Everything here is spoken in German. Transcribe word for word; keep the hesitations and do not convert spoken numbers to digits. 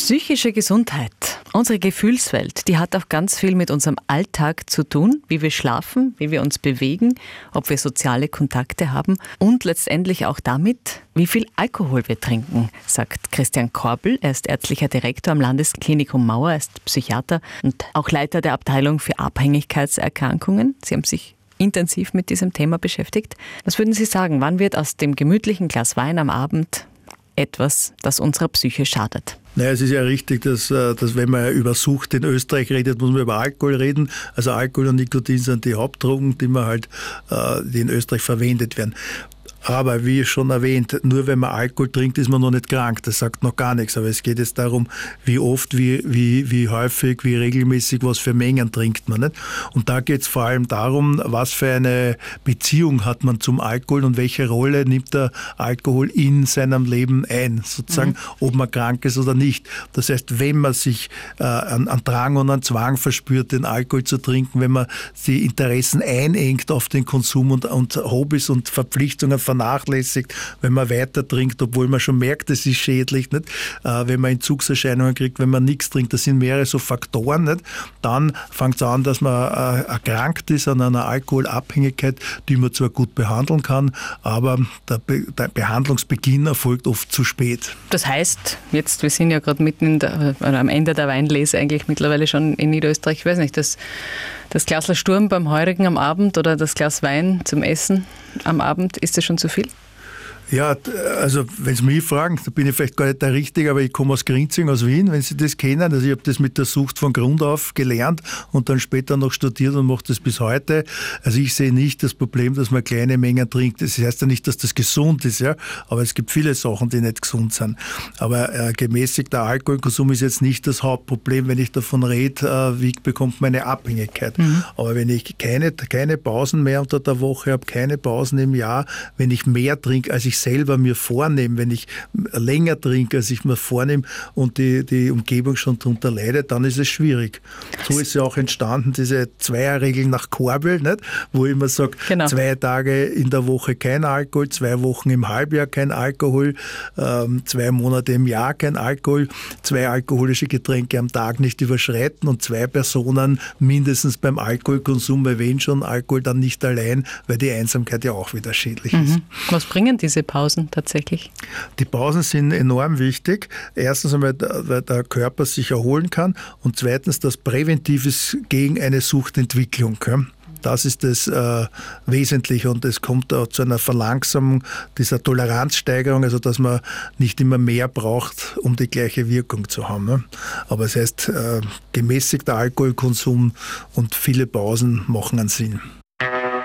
Psychische Gesundheit, unsere Gefühlswelt, die hat auch ganz viel mit unserem Alltag zu tun, wie wir schlafen, wie wir uns bewegen, ob wir soziale Kontakte haben und letztendlich auch damit, wie viel Alkohol wir trinken, sagt Christian Korbel. Er ist ärztlicher Direktor am Landesklinikum Mauer, er ist Psychiater und auch Leiter der Abteilung für Abhängigkeitserkrankungen. Sie haben sich intensiv mit diesem Thema beschäftigt. Was würden Sie sagen, wann wird aus dem gemütlichen Glas Wein am Abend etwas, das unserer Psyche schadet? Naja, es ist ja richtig, dass, dass wenn man über Sucht in Österreich redet, muss man über Alkohol reden. Also Alkohol und Nikotin sind die Hauptdrogen, die man halt, die in Österreich verwendet werden. Aber wie schon erwähnt, nur wenn man Alkohol trinkt, ist man noch nicht krank. Das sagt noch gar nichts. Aber es geht jetzt darum, wie oft, wie, wie, wie häufig, wie regelmäßig, was für Mengen trinkt man. Nicht? Und da geht es vor allem darum, was für eine Beziehung hat man zum Alkohol und welche Rolle nimmt der Alkohol in seinem Leben ein, sozusagen, mhm. ob man krank ist oder nicht. Das heißt, wenn man sich äh, an, an Drang und an Zwang verspürt, den Alkohol zu trinken, wenn man die Interessen einengt auf den Konsum und, und Hobbys und Verpflichtungen vernachlässigt, wenn man weiter trinkt, obwohl man schon merkt, es ist schädlich, nicht? Äh, wenn man Entzugserscheinungen kriegt, wenn man nichts trinkt, das sind mehrere so Faktoren, nicht? Dann fängt es an, dass man äh, erkrankt ist an einer Alkoholabhängigkeit, die man zwar gut behandeln kann, aber der, Be- der Behandlungsbeginn erfolgt oft zu spät. Das heißt, jetzt, wir sind ja gerade mitten in der, oder am Ende der Weinlese eigentlich mittlerweile schon in Niederösterreich, ich weiß nicht, das, das Glasl Sturm beim Heurigen am Abend oder das Glas Wein zum Essen am Abend, ist das schon zu viel? Ja, also wenn Sie mich fragen, da bin ich vielleicht gar nicht der Richtige, aber ich komme aus Grinzing, aus Wien, wenn Sie das kennen. Also ich habe das mit der Sucht von Grund auf gelernt und dann später noch studiert und mache das bis heute. Also ich sehe nicht das Problem, dass man kleine Mengen trinkt. Das heißt ja nicht, dass das gesund ist, ja, aber es gibt viele Sachen, die nicht gesund sind. Aber äh, gemäßigter Alkoholkonsum ist jetzt nicht das Hauptproblem, wenn ich davon rede, äh, wie bekommt man eine Abhängigkeit. Mhm. Aber wenn ich keine, keine Pausen mehr unter der Woche habe, keine Pausen im Jahr, wenn ich mehr trinke, als ich selber mir vornehme, wenn ich länger trinke, als ich mir vornehme und die, die Umgebung schon darunter leidet, dann ist es schwierig. So ist ja auch entstanden, diese Zweierregel nach Korbel, nicht? Wo ich immer sage, genau. zwei Tage in der Woche kein Alkohol, zwei Wochen im Halbjahr kein Alkohol, ähm, zwei Monate im Jahr kein Alkohol, zwei alkoholische Getränke am Tag nicht überschreiten und zwei Personen mindestens beim Alkoholkonsum, weil wenn schon Alkohol, dann nicht allein, weil die Einsamkeit ja auch wieder schädlich ist. Mhm. Was bringen diese Pausen tatsächlich? Die Pausen sind enorm wichtig. Erstens einmal, weil der Körper sich erholen kann und zweitens, das präventiv ist gegen eine Suchtentwicklung. Das ist das äh, Wesentliche und es kommt auch zu einer Verlangsamung dieser Toleranzsteigerung, also dass man nicht immer mehr braucht, um die gleiche Wirkung zu haben. Ne? Aber es heißt, äh, gemäßigter Alkoholkonsum und viele Pausen machen einen Sinn.